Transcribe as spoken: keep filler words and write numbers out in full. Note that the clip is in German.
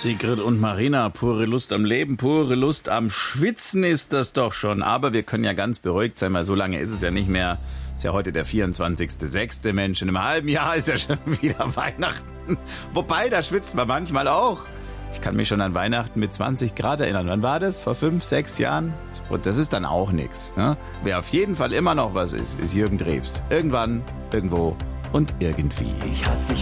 Sigrid und Marina, pure Lust am Leben, pure Lust am Schwitzen ist das doch schon. Aber wir können ja ganz beruhigt sein, weil so lange ist es ja nicht mehr. Ist ja heute der vierundzwanzigster sechster Mensch. In einem halben Jahr ist ja schon wieder Weihnachten. Wobei, da schwitzt man manchmal auch. Ich kann mich schon an Weihnachten mit zwanzig Grad erinnern. Wann war das? Vor fünf, sechs Jahren? Das ist dann auch nichts. Ne? Wer auf jeden Fall immer noch was ist, ist Jürgen Drews. Irgendwann, irgendwo und irgendwie. Ich hab dich